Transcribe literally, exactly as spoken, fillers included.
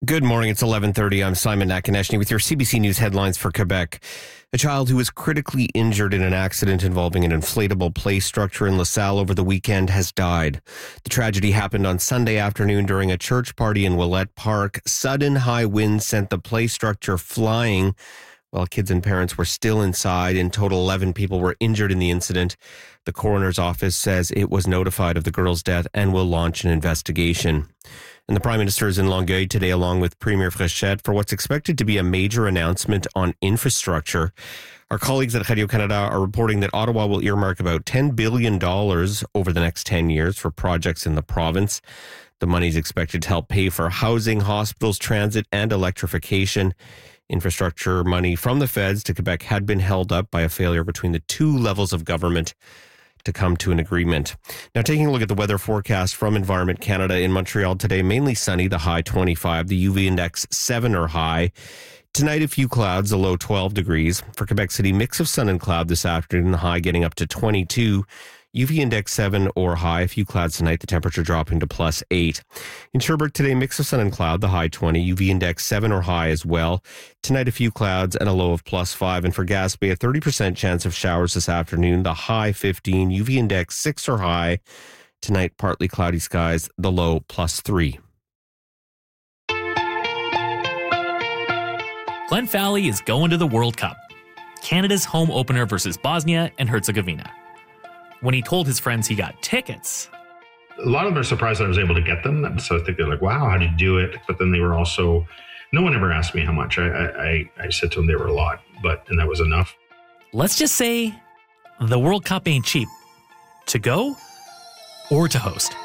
Good morning. It's eleven thirty. I'm Simon Nakaneshny with your C B C News headlines for Quebec. A child who was critically injured in an accident involving an inflatable play structure in LaSalle over the weekend has died. The tragedy happened on Sunday afternoon during a church party in Willette Park. Sudden high winds sent the play structure flying while kids and parents were still inside. In total, eleven people were injured in the incident. The coroner's office says it was notified of the girl's death and will launch an investigation. And the Prime Minister is in Longueuil today, along with Premier Fréchette, for what's expected to be a major announcement on infrastructure. Our colleagues at Radio-Canada are reporting that Ottawa will earmark about ten billion dollars over the next ten years for projects in the province. The money is expected to help pay for housing, hospitals, transit, and electrification. Infrastructure money from the feds to Quebec had been held up by a failure between the two levels of government to come to an agreement. Now, taking a look at the weather forecast from Environment Canada in Montreal today, mainly sunny, the high twenty-five, the U V index seven or high. Tonight, a few clouds, a low twelve degrees. For Quebec City, mix of sun and cloud this afternoon, the high getting up to twenty-two. U V index seven or high, a few clouds tonight, the temperature dropping to plus eight. In Sherbrooke today, mix of sun and cloud, the high twenty, U V index seven or high as well. Tonight, a few clouds and a low of plus five. And for Gaspé, a thirty percent chance of showers this afternoon, the high fifteen, U V index six or high. Tonight, partly cloudy skies, the low plus three. Glen Fowley is going to the World Cup. Canada's home opener versus Bosnia and Herzegovina. When he told his friends he got tickets, a lot of them are surprised that I was able to get them. So I think they're like, wow, how did you do it? But then they were also, no one ever asked me how much. I, I, I said to them they were a lot, but, and that was enough. Let's just say the World Cup ain't cheap. To go or to host.